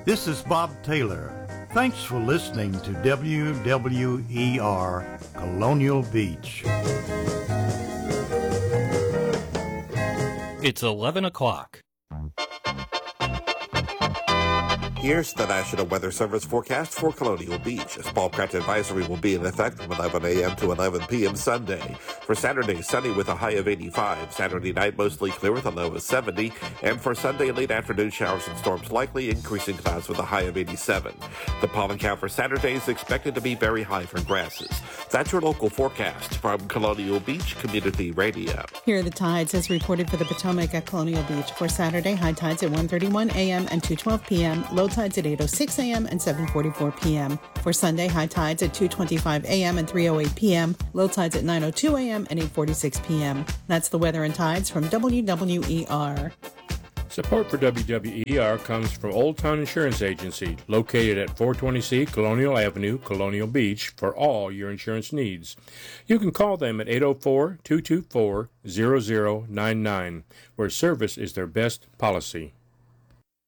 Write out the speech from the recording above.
This is Bob Taylor. Thanks for listening to WWER Colonial Beach. It's 11 o'clock. Here's the National Weather Service forecast for Colonial Beach. A small craft advisory will be in effect from 11 a.m. to 11 p.m. Sunday. For Saturday, sunny with a high of 85. Saturday night, mostly clear with a low of 70. And for Sunday, late afternoon showers and storms likely, increasing clouds with a high of 87. The pollen count for Saturday is expected to be very high for grasses. That's your local forecast from Colonial Beach Community Radio. Here are the tides as reported for the Potomac at Colonial Beach. For Saturday, high tides at 1:31 a.m. and 2:12 p.m., low tides at 8:06 a.m. and 7:44 p.m. For Sunday, high tides at 2:25 a.m. and 3:08 p.m., low tides at 9:02 a.m. and 8:46 p.m. That's the weather and tides from WWER. Support for WWER comes from Old Town Insurance Agency, located at 420C Colonial Avenue, Colonial Beach, for all your insurance needs. You can call them at 804-224-0099, where service is their best policy.